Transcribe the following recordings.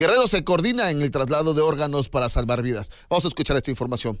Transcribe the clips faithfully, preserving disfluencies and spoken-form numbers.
Guerrero se coordina en el traslado de órganos para salvar vidas. Vamos a escuchar esta información.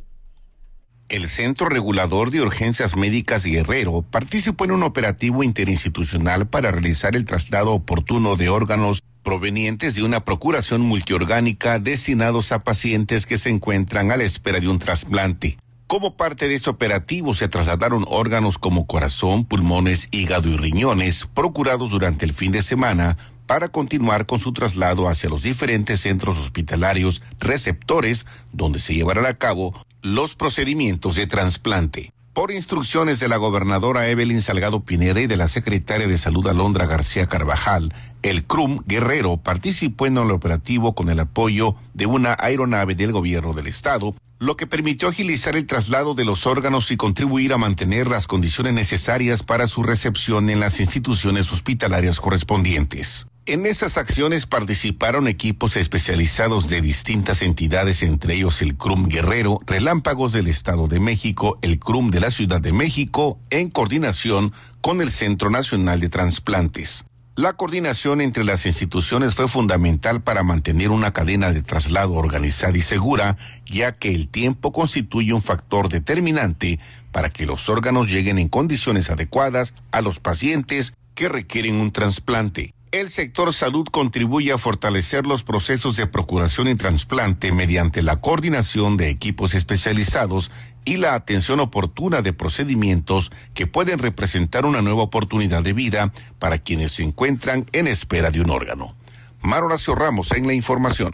El Centro Regulador de Urgencias Médicas Guerrero participó en un operativo interinstitucional para realizar el traslado oportuno de órganos provenientes de una procuración multiorgánica destinados a pacientes que se encuentran a la espera de un trasplante. Como parte de este operativo se trasladaron órganos como corazón, pulmones, hígado y riñones procurados durante el fin de semana para continuar con su traslado hacia los diferentes centros hospitalarios receptores donde se llevarán a cabo los procedimientos de trasplante. Por instrucciones de la gobernadora Evelyn Salgado Pineda y de la secretaria de Salud Alondra García Carvajal, el C R U M Guerrero participó en el operativo con el apoyo de una aeronave del gobierno del estado, lo que permitió agilizar el traslado de los órganos y contribuir a mantener las condiciones necesarias para su recepción en las instituciones hospitalarias correspondientes. En esas acciones participaron equipos especializados de distintas entidades, entre ellos el C R U M Guerrero, Relámpagos del Estado de México, el C R U M de la Ciudad de México, en coordinación con el Centro Nacional de Transplantes. La coordinación entre las instituciones fue fundamental para mantener una cadena de traslado organizada y segura, ya que el tiempo constituye un factor determinante para que los órganos lleguen en condiciones adecuadas a los pacientes que requieren un trasplante. El sector salud contribuye a fortalecer los procesos de procuración y trasplante mediante la coordinación de equipos especializados y la atención oportuna de procedimientos que pueden representar una nueva oportunidad de vida para quienes se encuentran en espera de un órgano. Mar Horacio Ramos en la información.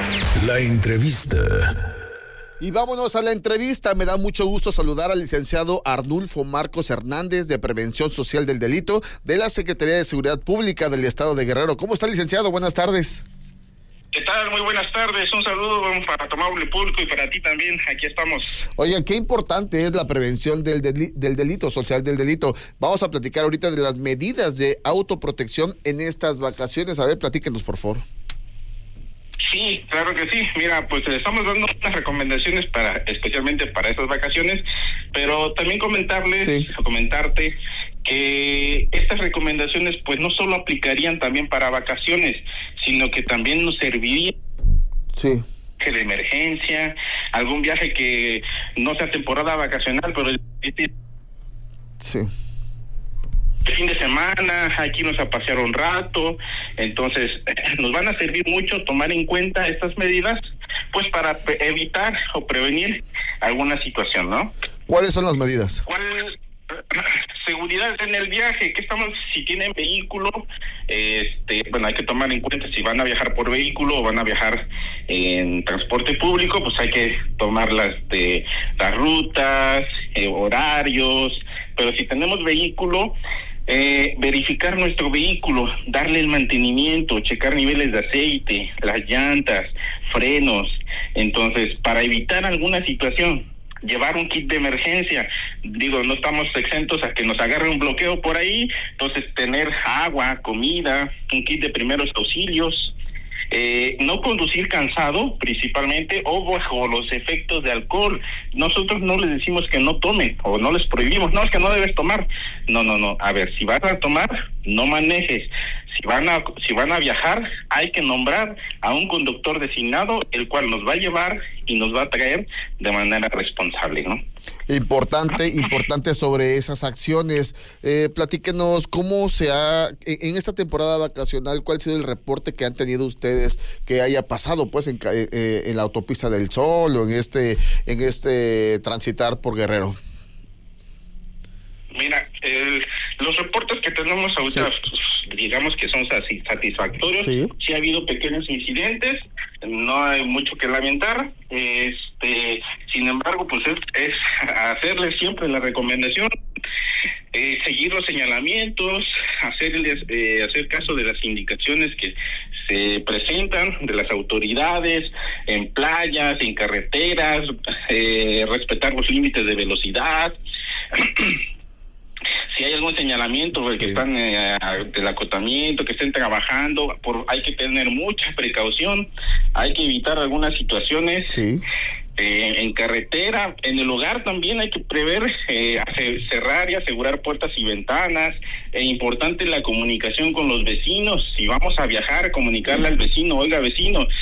La entrevista. Y vámonos a la entrevista. Me da mucho gusto saludar al licenciado Arnulfo Marcos Hernández, de Prevención Social del Delito, de la Secretaría de Seguridad Pública del Estado de Guerrero. ¿Cómo está, licenciado? Buenas tardes. ¿Qué tal? Muy buenas tardes. Un saludo para tu amable público y para ti también. Aquí estamos. Oiga, qué importante es la prevención del, deli- del delito, social del delito. Vamos a platicar ahorita de las medidas de autoprotección en estas vacaciones. A ver, platíquenos, por favor. Sí, claro que sí. Mira, pues le estamos dando unas recomendaciones para, especialmente para estas vacaciones, pero también comentarles, sí. comentarte que estas recomendaciones pues no solo aplicarían también para vacaciones, sino que también nos servirían sí. de emergencia, algún viaje que no sea temporada vacacional, pero sí. el fin de semana, aquí nos a pasear un rato, entonces nos van a servir mucho tomar en cuenta estas medidas, pues para evitar o prevenir alguna situación, ¿no? ¿Cuáles son las medidas? ¿Cuál? Seguridad en el viaje, que estamos, si tienen vehículo, este, bueno, hay que tomar en cuenta si van a viajar por vehículo o van a viajar en transporte público, pues hay que tomar las de las rutas, eh, horarios, pero si tenemos vehículo, eh, verificar nuestro vehículo, darle el mantenimiento, checar niveles de aceite, las llantas, frenos, entonces para evitar alguna situación. Llevar un kit de emergencia, digo, no estamos exentos a que nos agarre un bloqueo por ahí, entonces tener agua, comida, un kit de primeros auxilios, eh, no conducir cansado principalmente o bajo los efectos de alcohol. Nosotros no les decimos que no tomen o no les prohibimos, no, es que no debes tomar, no, no, no, a ver, si vas a tomar, no manejes. Si van a si van a viajar, hay que nombrar a un conductor designado, el cual nos va a llevar y nos va a traer de manera responsable, ¿no? Importante, importante sobre esas acciones. Eh, platíquenos cómo se ha, en esta temporada vacacional, cuál ha sido el reporte que han tenido ustedes que haya pasado, pues, en, eh, en la autopista del Sol o en este, en este transitar por Guerrero. Mira, el, los reportes que tenemos ahorita, sí. pues, digamos que son satisfactorios. Sí. sí ha habido pequeños incidentes, no hay mucho que lamentar. Este, sin embargo, pues es, es hacerles siempre la recomendación, eh, seguir los señalamientos, hacerles, eh, hacer caso de las indicaciones que se presentan de las autoridades en playas, en carreteras, eh, respetar los límites de velocidad. Si hay algún señalamiento de que sí. están eh, del acotamiento, que estén trabajando, por hay que tener mucha precaución, hay que evitar algunas situaciones. Sí. Eh, en carretera, en el hogar también hay que prever, eh, hacer, cerrar y asegurar puertas y ventanas. Es importante la comunicación con los vecinos. Si vamos a viajar, comunicarle al vecino, oiga vecino,